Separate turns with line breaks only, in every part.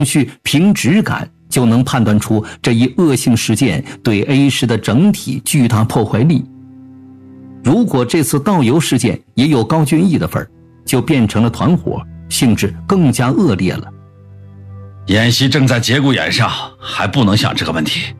旭凭直感就能判断出这一恶性事件对 A 市的整体巨大破坏力。如果这次盗油事件也有高俊义的份儿，就变成了团伙，性质更加恶劣了。
演习正在节骨眼上，还不能想这个问题。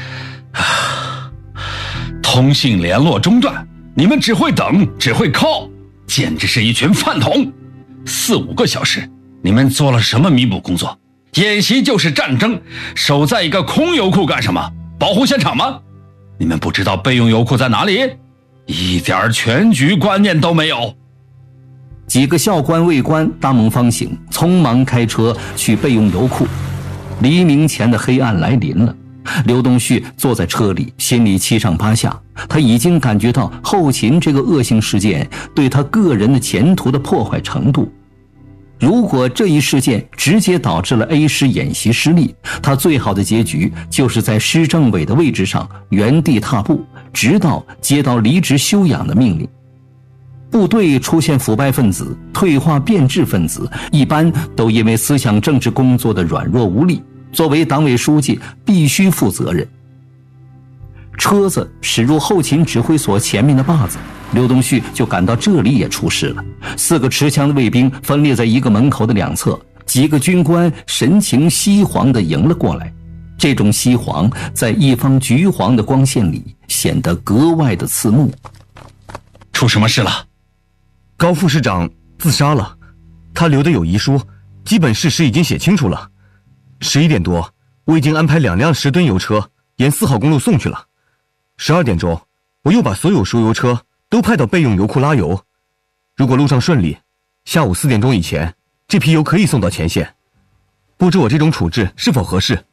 通信联络中断，你们只会等，只会靠，简直是一群饭桶。4-5个小时，你们做了什么弥补工作？演习就是战争，守在一个空油库干什么？保护现场吗？你们不知道备用油库在哪里？一点全局观念都没有。
几个校官卫官大梦方醒，匆忙开车去备用油库。黎明前的黑暗来临了，刘东旭坐在车里，心里七上八下。他已经感觉到后勤这个恶性事件对他个人的前途的破坏程度。如果这一事件直接导致了 A 师演习失利，他最好的结局就是在师政委的位置上原地踏步，直到接到离职休养的命令。部队出现腐败分子、退化变质分子，一般都因为思想政治工作的软弱无力，作为党委书记必须负责任。车子驶入后勤指挥所前面的坝子，刘东旭就感到这里也出事了。4个持枪的卫兵分列在一个门口的两侧，几个军官神情稀黄地迎了过来。这种稀黄在一方橘黄的光线里显得格外的刺目。
出什么事了？
高副市长自杀了，他留的有遗书，基本事实已经写清楚了。11点多，我已经安排2辆10吨油车沿4号公路送去了。12点钟，我又把所有输油车都派到备用油库拉油。如果路上顺利，下午4点钟以前，这批油可以送到前线。不知我这种处置是否合适？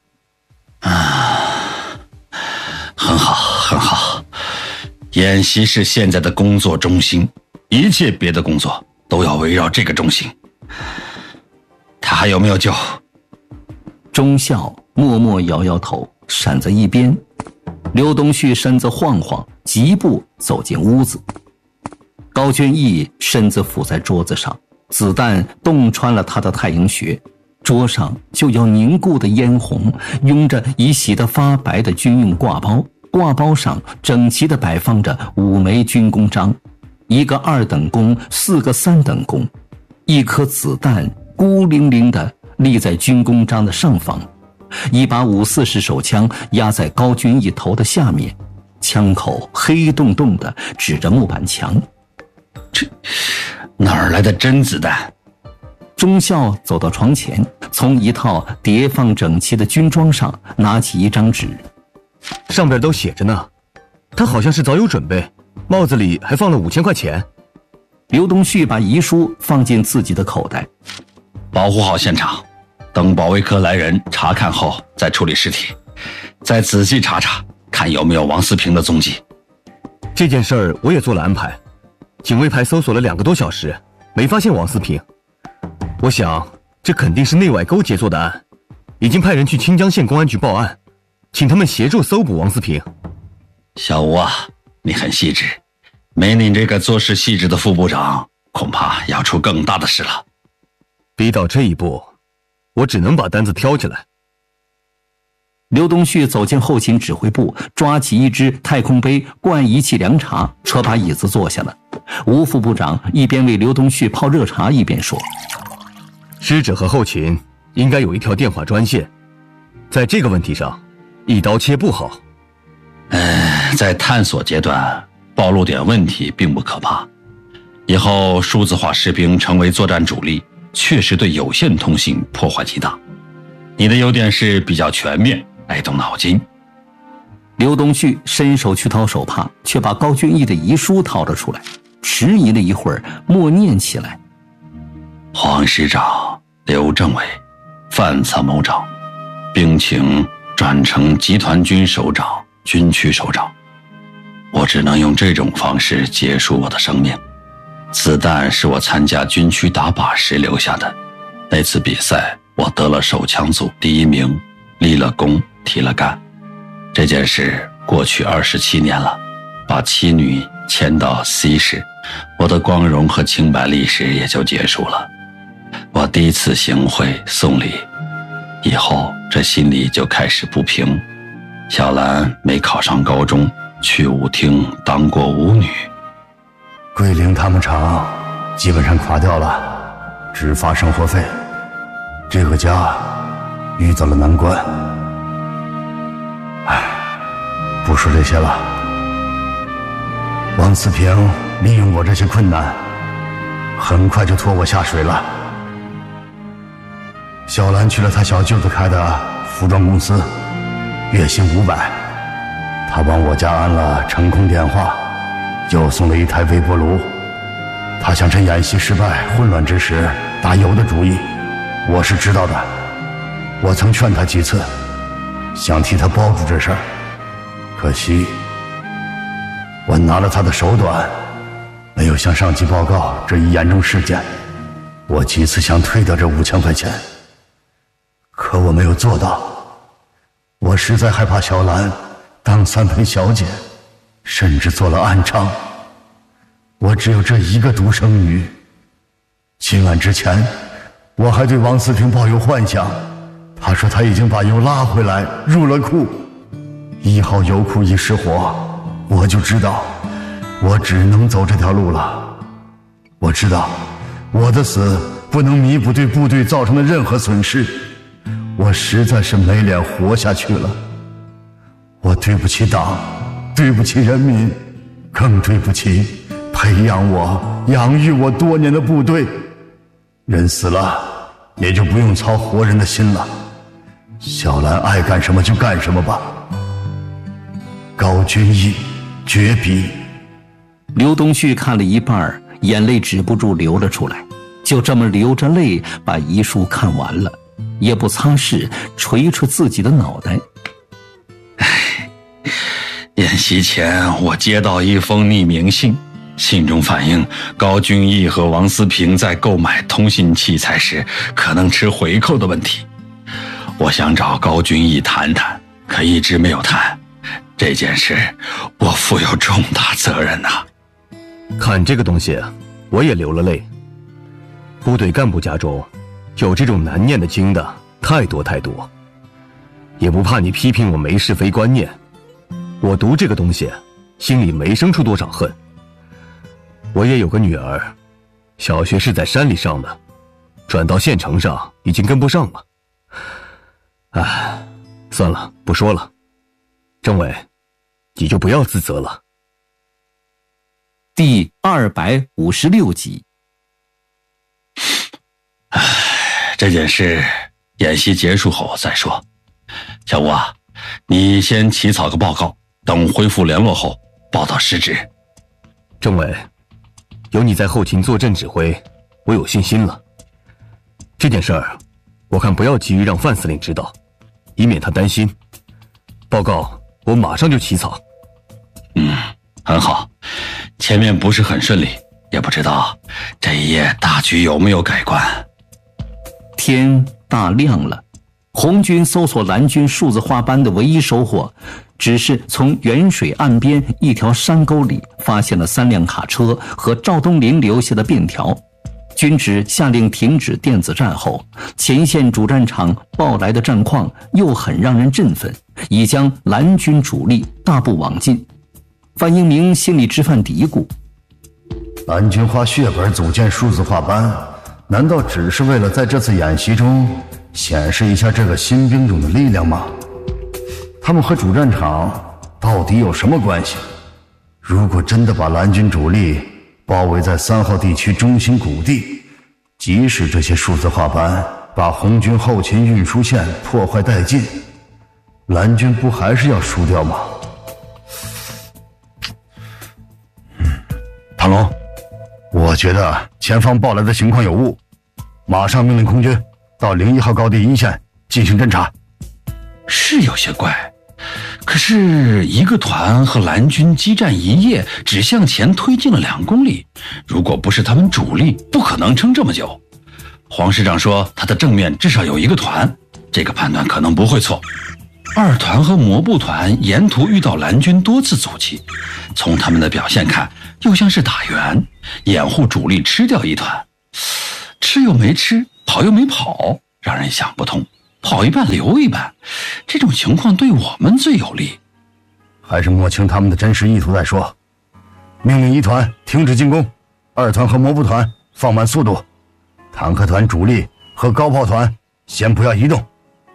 很好，很好。演习是现在的工作中心，一切别的工作都要围绕这个中心。他还有没有救？
钟孝默默摇摇头，闪在一边。刘东旭身子晃晃，疾步走进屋子。高俊义身子伏在桌子上，子弹洞穿了他的太阳穴。桌上就要凝固的嫣红，拥着已洗得发白的军用挂包，挂包上整齐地摆放着5枚军功章，1个2等功，4个3等功，1颗子弹孤零零地立在军功章的上方，1把540手枪压在高俊义头的下面，枪口黑洞洞的指着木板墙。
这哪儿来的真子弹？
钟孝走到床前，从一套叠放整齐的军装上拿起一张纸，
上边都写着呢。他好像是早有准备，帽子里还放了5000块钱。
刘东旭把遗书放进自己的口袋，
保护好现场，等保卫科来人查看后再处理尸体，再仔细查查，看有没有王思平的踪迹。
这件事儿我也做了安排，警卫排搜索了2个多小时，没发现王思平。我想这肯定是内外勾结做的案，已经派人去清江县公安局报案，请他们协助搜捕王思平。
小吴啊，你很细致，没你这个做事细致的副部长，恐怕要出更大的事了。
逼到这一步，我只能把单子挑起来。
刘东旭走进后勤指挥部，抓起一只太空杯灌仪器凉茶，扯把椅子坐下了。吴副部长一边为刘东旭泡热茶，一边说：
师者和后勤应该有一条电话专线，在这个问题上一刀切不好。
在探索阶段暴露点问题并不可怕，以后数字化士兵成为作战主力，确实对有线通信破坏极大。你的优点是比较全面，爱动脑筋。
刘东旭伸手去掏手帕，却把高俊义的遗书掏了出来，迟疑了一会儿，默念起来：
黄师长、刘政委、范参谋长，并请转成集团军首长、军区首长。我只能用这种方式结束我的生命。子弹是我参加军区打靶时留下的，那次比赛我得了手枪组第1名，立了功，提了干。这件事过去27年了，把妻女迁到 C 市，我的光荣和清白历史也就结束了。我第一次行贿送礼， 以后这心里就开始不平。小兰没考上高中，去舞厅当过舞女。
桂林他们厂基本上垮掉了，只发生活费，这个家遇到了难关。唉，不说这些了。王思平利用我这些困难，很快就拖我下水了。小兰去了他小舅子开的服装公司，月薪500，他往我家安了程控电话，又送了一台微波炉。他想趁演习失败混乱之时打油的主意，我是知道的。我曾劝他几次，想替他包住这事儿，可惜我拿了他的手短，没有向上级报告这一严重事件。我几次想退掉这5000块钱，可我没有做到。我实在害怕小兰当3陪小姐，甚至做了暗娼。我只有这一个独生女。今晚之前，我还对王思平抱有幻想，他说他已经把油拉回来入了库。1号油库一失火，我就知道我只能走这条路了。我知道我的死不能弥补对部队造成的任何损失，我实在是没脸活下去了。我对不起党，对不起人民，更对不起培养我、养育我多年的部队。人死了，也就不用操活人的心了。小兰爱干什么就干什么吧。高君义，绝笔。
刘东旭看了一半，眼泪止不住流了出来，就这么流着泪把遗书看完了，也不擦拭，捶捶自己的脑袋。
演习前我接到一封匿名信，信中反映高君义和王思平在购买通信器材时可能吃回扣的问题。我想找高君义谈谈，可一直没有谈。这件事我负有重大责任呐。
看这个东西我也流了泪。部队干部家中有这种难念的经的太多太多，也不怕你批评我没是非观念。我读这个东西心里没生出多少恨。我也有个女儿，小学是在山里上的，转到县城上已经跟不上了。唉，算了，不说了。政委，你就不要自责了。
第256集。
这件事演习结束后再说。小吴啊，你先起草个报告，等恢复联络后报到实职。
政委，有你在后勤坐镇指挥，我有信心了。这件事儿我看不要急于让范司令知道，以免他担心。报告我马上就起草。
很好。前面不是很顺利，也不知道这一夜大局有没有改观。
天大亮了，红军搜索蓝军数字化班的唯一收获，只是从远水岸边一条山沟里发现了3辆卡车和赵东林留下的便条。军指下令停止电子战后，前线主战场报来的战况又很让人振奋，已将蓝军主力大步往进。范英明心里直犯嘀咕：
蓝军花血本组建数字化班，难道只是为了在这次演习中显示一下这个新兵种的力量吗？他们和主战场到底有什么关系？如果真的把蓝军主力包围在3号地区中心谷地，即使这些数字化班把红军后勤运输线破坏殆尽，蓝军不还是要输掉吗？唐龙，我觉得前方报来的情况有误，马上命令空军到01号高地一线进行侦察。
是有些怪，可是一个团和蓝军激战一夜，只向前推进了2公里，如果不是他们主力，不可能撑这么久。黄师长说他的正面至少有1个团，这个判断可能不会错。2团和摩步团沿途遇到蓝军多次阻击，从他们的表现看，又像是打援，掩护主力吃掉1团，吃又没吃，跑又没跑，让人想不通。 跑一半留一半，这种情况对我们最有利。
还是摸清他们的真实意图再说。命令1团停止进攻，2团和摩步团放慢速度，坦克团主力和高炮团先不要移动。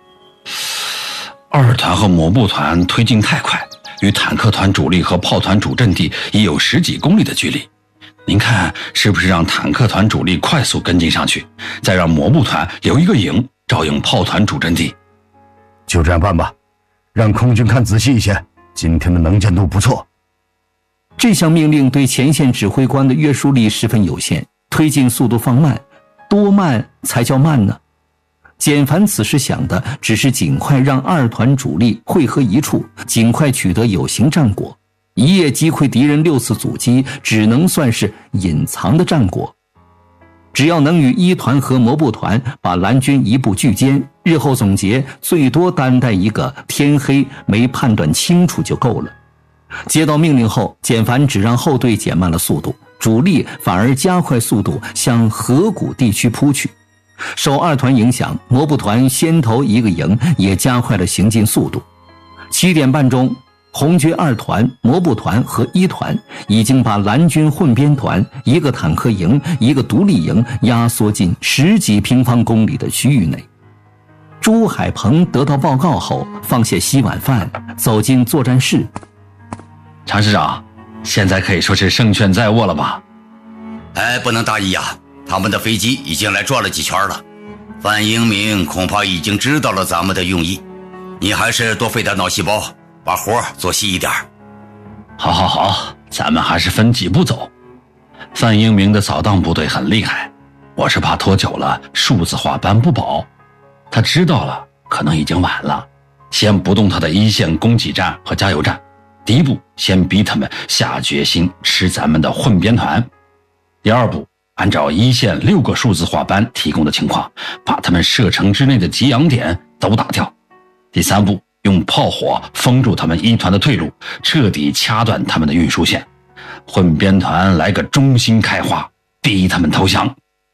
2团和摩步团推进太快，与坦克团主力和炮团主阵地已有10几公里的距离。您看是不是让坦克团主力快速跟进上去，再让摩步团留一个营照应炮团主阵地？
就这样办吧，让空军看仔细一些，今天的能见度不错。
这项命令对前线指挥官的约束力十分有限，推进速度放慢，多慢才叫慢呢？简凡此时想的只是尽快让2团主力汇合一处，尽快取得有形战果。一夜击溃敌人6次阻击，只能算是隐藏的战果。只要能与1团和摩步团把蓝军一步拒歼，日后总结最多担待一个天黑没判断清楚就够了。接到命令后，简凡只让后队减慢了速度，主力反而加快速度向河谷地区扑去。受2团影响，摩步团先头一个营也加快了行进速度。7点半钟，红军2团、摩步团和1团已经把蓝军混编团、一个坦克营、一个独立营压缩进10几平方公里的区域内。朱海鹏得到报告后，放下洗碗饭，走进作战室。
常师长，现在可以说是胜券在握了吧？
不能大意呀，他们的飞机已经来转了几圈了。范英明恐怕已经知道了咱们的用意，你还是多费点脑细胞，把活做细一点。
好，咱们还是分几步走。范英明的扫荡部队很厉害，我是怕拖久了数字化班不保。他知道了，可能已经晚了。先不动他的一线供给站和加油站，第一步先逼他们下决心吃咱们的混编团。第二步，按照一线6个数字化班提供的情况，把他们射程之内的给养点都打掉。第三步，用炮火封住他们1团的退路，彻底掐断他们的运输线。混编团来个中心开花，逼他们投降。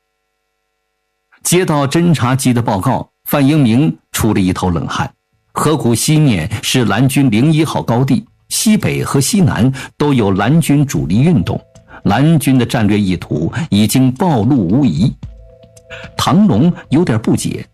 接到侦察机的报告，范英明出了一头冷汗。河谷西面是蓝军01号高地，西北和西南都有蓝军主力运动，蓝军的战略意图已经暴露无遗。唐龙有点不解，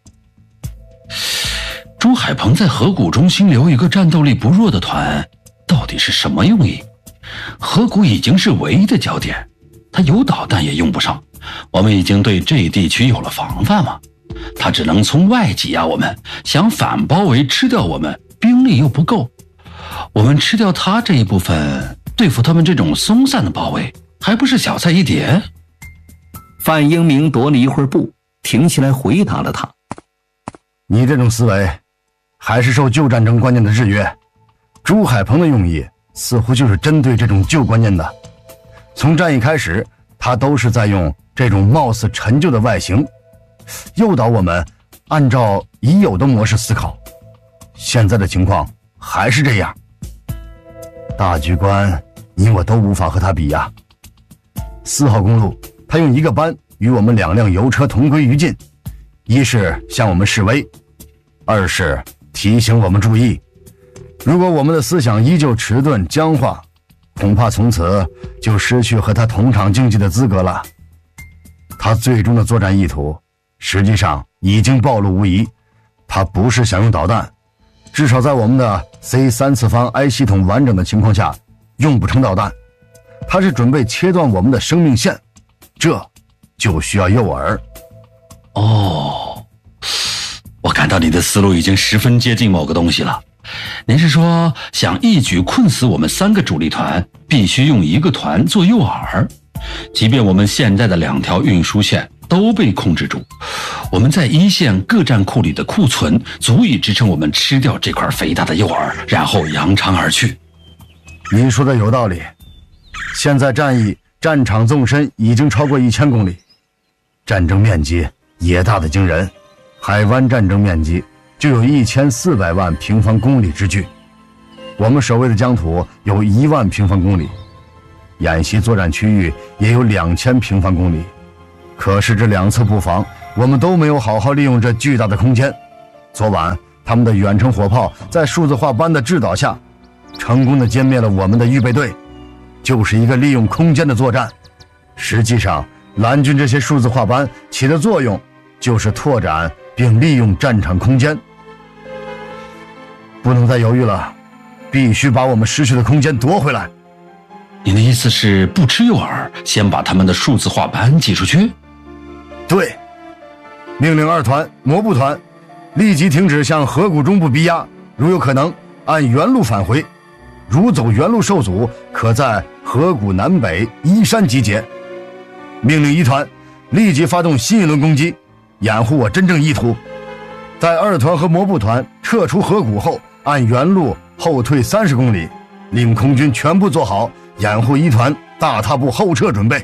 朱海鹏在河谷中心留一个战斗力不弱的团，到底是什么用意？河谷已经是唯一的焦点，他有导弹也用不上，我们已经对这一地区有了防范嘛，他只能从外挤压我们，想反包围吃掉我们，兵力又不够，我们吃掉他这一部分，对付他们这种松散的包围，还不是小菜一碟？
范英明踱了一会儿步，停下来回答了他：
你这种思维还是受旧战争观念的制约。朱海鹏的用意似乎就是针对这种旧观念的，从战役开始，他都是在用这种貌似陈旧的外形诱导我们按照已有的模式思考。现在的情况还是这样，大局观你我都无法和他比呀。4号公路他用1个班与我们2辆油车同归于尽，一是向我们示威，二是提醒我们注意，如果我们的思想依旧迟钝僵化，恐怕从此就失去和他同场竞技的资格了。他最终的作战意图实际上已经暴露无遗，他不是想用导弹，至少在我们的 C3次方 I 系统完整的情况下用不成导弹，他是准备切断我们的生命线，这就需要诱饵。
我感到你的思路已经十分接近某个东西了。您是说想一举困死我们3个主力团，必须用1个团做诱饵，即便我们现在的2条运输线都被控制住，我们在一线各战库里的库存足以支撑我们吃掉这块肥大的诱饵，然后扬长而去。
您说的有道理，现在战场纵深已经超过1000公里，战争面积也大得惊人，海湾战争面积就有1400万平方公里之巨，我们守卫的疆土有1万平方公里，演习作战区域也有2000平方公里。可是这2次布防，我们都没有好好利用这巨大的空间， 昨晚他们的远程火炮在数字化班的制导下，成功的歼灭了我们的预备队，就是一个利用空间的作战。实际上，蓝军这些数字化班起的作用就是拓展并利用战场空间。不能再犹豫了，必须把我们失去的空间夺回来。
你的意思是不吃诱饵，先把他们的数字化班挤出去？
对，命令2团、摩步团立即停止向河谷中部逼压，如有可能按原路返回，如走原路受阻，可在河谷南北依山集结。命令1团立即发动新一轮攻击，掩护我真正意图。在2团和摩步团撤出河谷后，按原路后退30公里，令空军全部做好掩护1团大踏步后撤准备。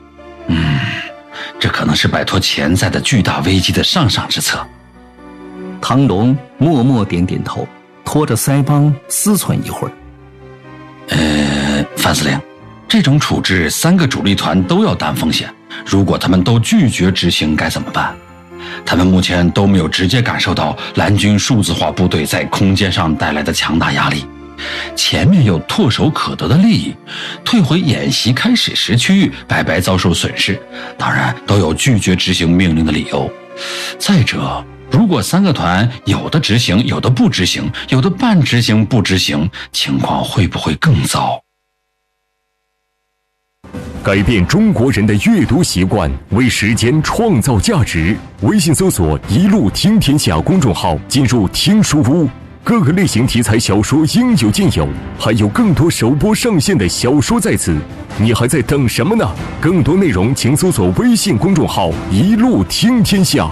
这可能是摆脱潜在的巨大危机的上上之策。
唐龙默默点点头，拖着腮帮思忖一会儿。
范司令，这种处置3个主力团都要担风险，如果他们都拒绝执行该怎么办？他们目前都没有直接感受到蓝军数字化部队在空间上带来的强大压力，前面有唾手可得的利益，退回演习开始时区域白白遭受损失，当然都有拒绝执行命令的理由。再者，如果3个团有的执行，有的不执行，有的半执行不执行，情况会不会更糟？
改变中国人的阅读习惯，为时间创造价值。微信搜索“一路听天下”公众号，进入听书屋，各个类型题材小说应有尽有，还有更多首播上线的小说在此，你还在等什么呢？更多内容请搜索微信公众号“一路听天下”。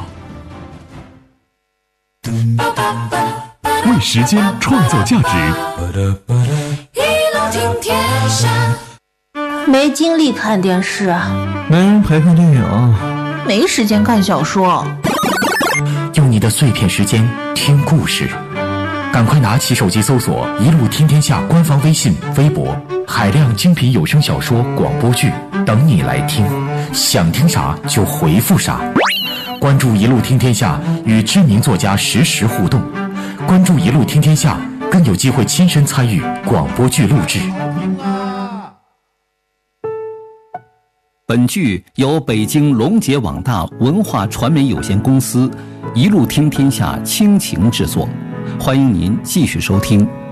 为时间创造价值，
一路听天下。没精力看电视，
没人陪看电影，
没时间看小说，
用你的碎片时间听故事，赶快拿起手机搜索“一路听天下”官方微信、微博，海量精品有声小说、广播剧等你来听，想听啥就回复啥。关注“一路听天下”，与知名作家实时互动。关注“一路听天下”，更有机会亲身参与广播剧录制。
本剧由北京龙杰网大文化传媒有限公司一路听天下倾情制作，欢迎您继续收听。